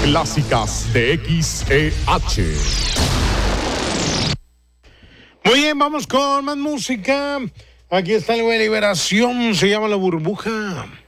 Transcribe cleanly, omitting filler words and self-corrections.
clásicas de XEH. Muy bien, vamos con más música. Aquí está el de Liberación, se llama La Burbuja.